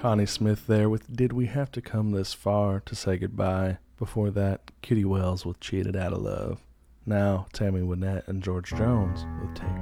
Connie Smith there with Did We Have to Come This Far to Say Goodbye? Before that, Kitty Wells with Cheated Out of Love. Now, Tammy Wynette and George Jones with Take